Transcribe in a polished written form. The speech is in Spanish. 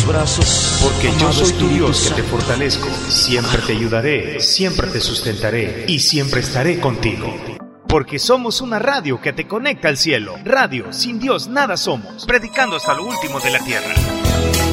brazos. Porque yo amado soy tu Espíritu Dios que te Santo. fortalezco, siempre te ayudaré, siempre te sustentaré y siempre estaré contigo. Porque somos una radio que te conecta al cielo. Radio, sin Dios nada somos. Predicando hasta lo último de la tierra.